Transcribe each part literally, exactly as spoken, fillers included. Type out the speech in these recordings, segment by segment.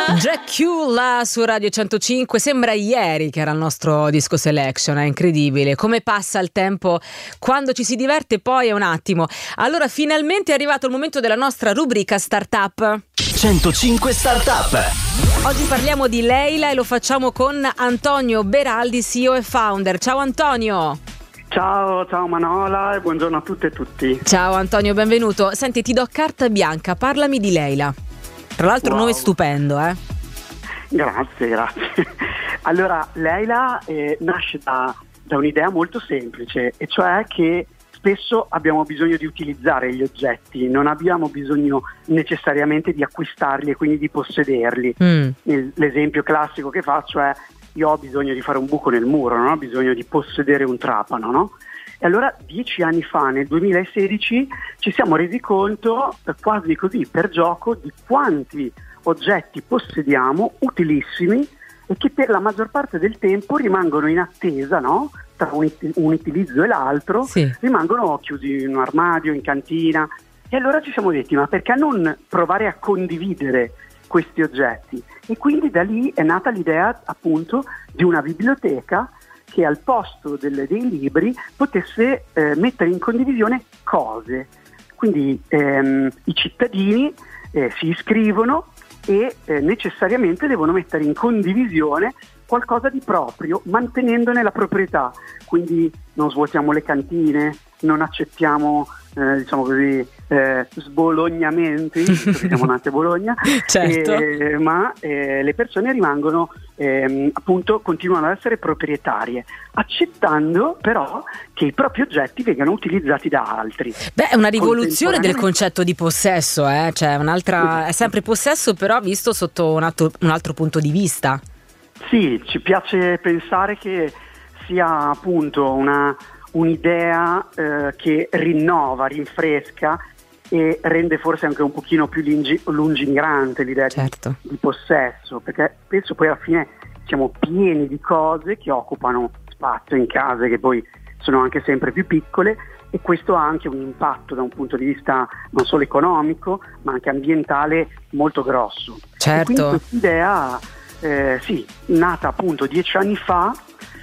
Dracula su Radio centocinque. Sembra ieri che era il nostro disco selection, è incredibile come passa il tempo quando ci si diverte, poi è un attimo. Allora finalmente è arrivato il momento della nostra rubrica Startup. centocinque Startup. Oggi parliamo di Leila e lo facciamo con Antonio Beraldi, C E O e founder. Ciao Antonio. Ciao, ciao Manola e buongiorno a tutte e tutti. Ciao Antonio, benvenuto. Senti, ti do carta bianca, parlami di Leila. Tra l'altro wow. Nome stupendo, eh? Grazie, grazie. Allora, Leila eh, nasce da, da un'idea molto semplice, e cioè che spesso abbiamo bisogno di utilizzare gli oggetti, non abbiamo bisogno necessariamente di acquistarli e quindi di possederli. Mm. L'esempio classico che faccio è: io ho bisogno di fare un buco nel muro, non ho bisogno di possedere un trapano, no? E allora dieci anni fa, nel duemilasedici, ci siamo resi conto, quasi così per gioco, di quanti oggetti possediamo, utilissimi, e che per la maggior parte del tempo rimangono in attesa, no? Tra un, un utilizzo e l'altro, sì. rimangono chiusi in un armadio, in cantina. E allora ci siamo detti: ma perché non provare a condividere questi oggetti? E quindi da lì è nata l'idea appunto di una biblioteca che al posto delle, dei libri potesse eh, mettere in condivisione cose. Quindi ehm, i cittadini eh, si iscrivono e eh, necessariamente devono mettere in condivisione qualcosa di proprio, mantenendone la proprietà. Quindi non svuotiamo le cantine, non accettiamo eh, diciamo così eh, sbolognamenti, perché siamo nati a Bologna, certo. eh, ma eh, le persone rimangono ehm, appunto, continuano ad essere proprietarie, accettando però che i propri oggetti vengano utilizzati da altri. Beh, è una rivoluzione del concetto di possesso, eh? Cioè un'altra, è sempre possesso, però visto sotto un altro, un altro punto di vista. Sì, ci piace pensare che sia appunto una un'idea eh, che rinnova, rinfresca e rende forse anche un pochino più lungi- lungimirante l'idea certo. di, di possesso, perché penso poi alla fine siamo pieni di cose che occupano spazio in case che poi sono anche sempre più piccole, e questo ha anche un impatto da un punto di vista non solo economico ma anche ambientale molto grosso. Certo. E quindi questa idea eh, sì, nata appunto dieci anni fa,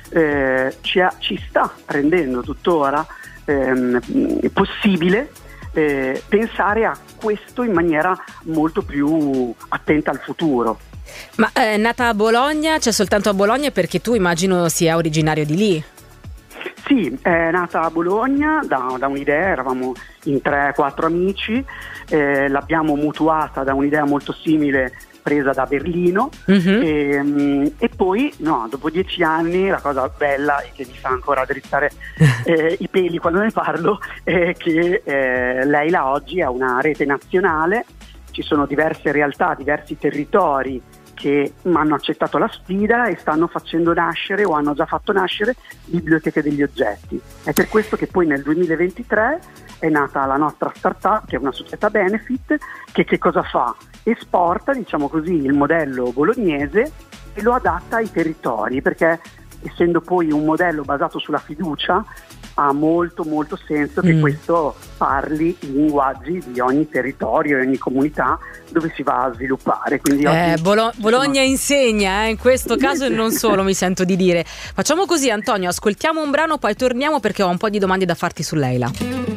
Eh, ci, ha, ci sta rendendo tuttora ehm, possibile eh, pensare a questo in maniera molto più attenta al futuro. Ma è nata a Bologna, c'è soltanto a Bologna, perché tu immagino sia originario di lì? Sì, è nata a Bologna da, da un'idea, eravamo in tre quattro amici, eh, l'abbiamo mutuata da un'idea molto simile presa da Berlino, mm-hmm. e, e poi no, dopo dieci anni la cosa bella, e che mi fa ancora drizzare eh, i peli quando ne parlo, è che eh, Leila oggi è una rete nazionale, ci sono diverse realtà, diversi territori che hanno accettato la sfida e stanno facendo nascere o hanno già fatto nascere biblioteche degli oggetti. È per questo che poi nel duemilaventitré è nata la nostra startup, che è una società benefit, che che cosa fa? Esporta, diciamo così, il modello bolognese e lo adatta ai territori, perché essendo poi un modello basato sulla fiducia ha molto molto senso che mm. questo parli i linguaggi di ogni territorio e ogni comunità dove si va a sviluppare. Quindi eh, oggi, Bolo- Bologna sono... insegna eh, in questo caso, e non solo, mi sento di dire. Facciamo così Antonio, ascoltiamo un brano, poi torniamo perché ho un po' di domande da farti su Leila.